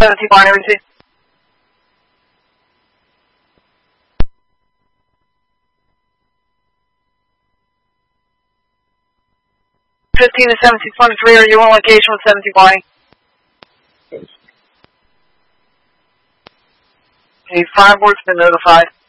1720, receive. To 1723, are you on location with 1720? Okay, 5 words been notified.